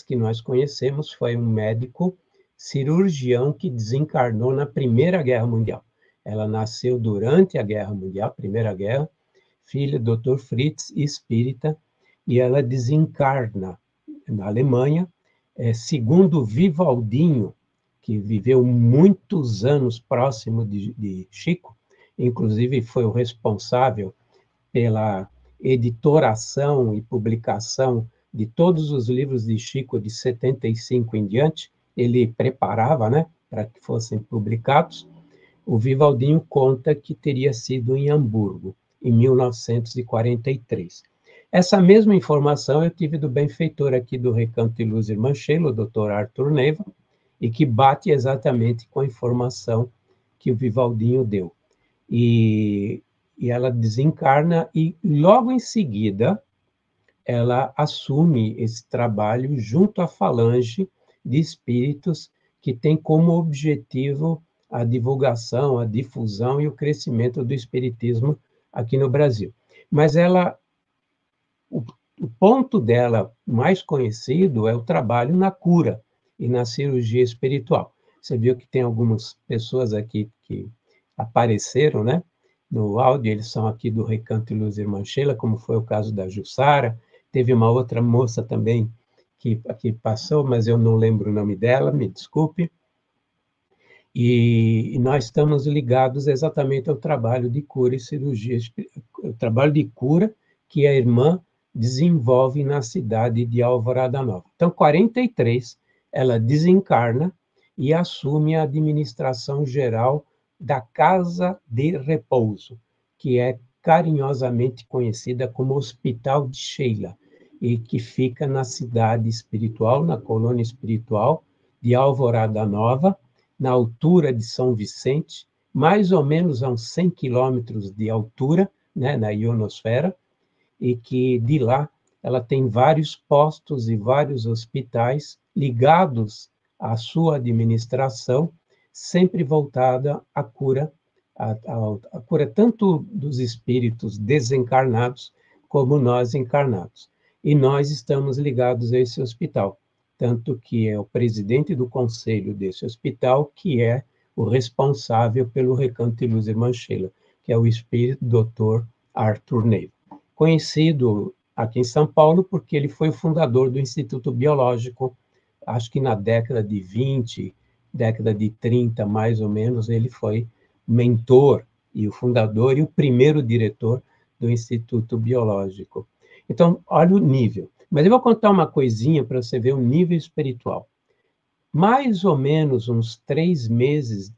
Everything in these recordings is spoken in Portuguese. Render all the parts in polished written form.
que nós conhecemos foi um médico cirurgião que desencarnou na Primeira Guerra Mundial. Ela nasceu durante a Guerra Mundial, Primeira Guerra, filha do Dr. Fritz, espírita, e ela desencarna na Alemanha, segundo Vivaldinho, que viveu muitos anos próximo de Chico, inclusive foi o responsável pela editoração e publicação de todos os livros de Chico de 75 em diante, ele preparava, né, para que fossem publicados. O Vivaldinho conta que teria sido em Hamburgo, em 1943. Essa mesma informação eu tive do benfeitor aqui do Recanto de Luz Irmã Sheila, o Dr. Arthur Neiva, e que bate exatamente com a informação que o Vivaldinho deu. E ela desencarna e, logo em seguida, ela assume esse trabalho junto à falange de espíritos que tem como objetivo a divulgação, a difusão e o crescimento do espiritismo aqui no Brasil. Mas o ponto dela mais conhecido é o trabalho na cura e na cirurgia espiritual. Você viu que tem algumas pessoas aqui que apareceram, né, no áudio, eles são aqui do Recanto de Luz Irmã Sheila, como foi o caso da Jussara. Teve uma outra moça também que passou, mas eu não lembro o nome dela, me desculpe. E nós estamos ligados exatamente ao trabalho de cura e cirurgia, o trabalho de cura que a irmã desenvolve na cidade de Alvorada Nova. Então, 43, ela desencarna e assume a administração geral da Casa de Repouso, que é carinhosamente conhecida como Hospital de Sheila, e que fica na cidade espiritual, na colônia espiritual de Alvorada Nova, na altura de São Vicente, mais ou menos a uns 100 quilômetros de altura, né, na ionosfera, e que de lá ela tem vários postos e vários hospitais ligados à sua administração, sempre voltada à cura, a cura tanto dos espíritos desencarnados como nós encarnados. E nós estamos ligados a esse hospital, tanto que é o presidente do conselho desse hospital que é o responsável pelo Recanto de Luz Irmã Sheila, que é o espírito Dr. Arthur Neiva. Conhecido aqui em São Paulo porque ele foi o fundador do Instituto Biológico, acho que na década de 20, década de 30, mais ou menos, ele foi mentor e o fundador e o primeiro diretor do Instituto Biológico. Então, olha o nível. Mas eu vou contar uma coisinha para você ver o nível espiritual. Mais ou menos uns 3 meses,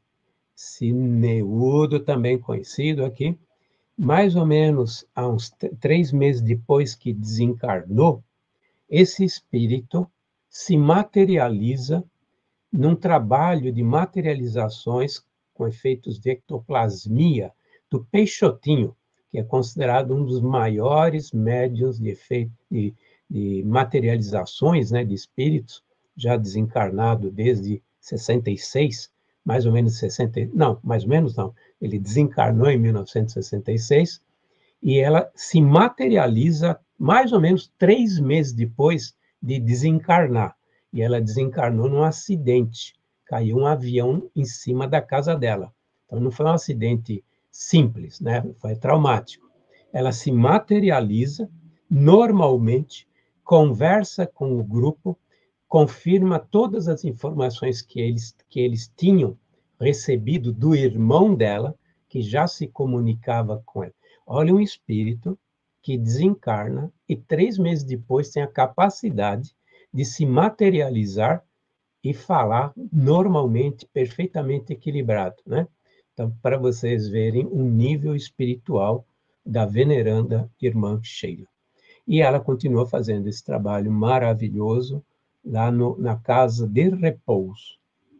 Cineudo, também conhecido aqui, mais ou menos há uns 3 meses depois que desencarnou, esse espírito se materializa num trabalho de materializações com efeitos de ectoplasmia do Peixotinho, que é considerado um dos maiores médiuns de materializações, né, de espíritos, já desencarnado desde 66, mais ou menos 60, não, mais ou menos não, ele desencarnou em 1966, e ela se materializa mais ou menos 3 meses depois de desencarnar. E ela desencarnou num acidente. Caiu um avião em cima da casa dela. Então, não foi um acidente simples, né? Foi traumático. Ela se materializa normalmente, conversa com o grupo, confirma todas as informações que eles tinham recebido do irmão dela, que já se comunicava com ela. Olha, um espírito que desencarna e 3 meses depois tem a capacidade de se materializar e falar normalmente, perfeitamente equilibrado, né? Então, para vocês verem o nível espiritual da veneranda irmã Sheila. E ela continua fazendo esse trabalho maravilhoso lá na Casa de Repouso.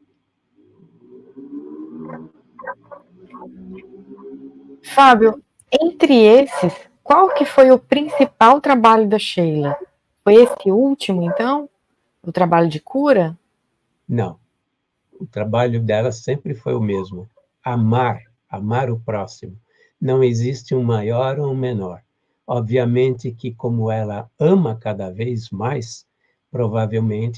Fábio, entre esses, qual que foi o principal trabalho da Sheila? Foi esse último, então? O trabalho de cura? Não. O trabalho dela sempre foi o mesmo. Amar o próximo. Não existe um maior ou um menor. Obviamente que como ela ama cada vez mais, provavelmente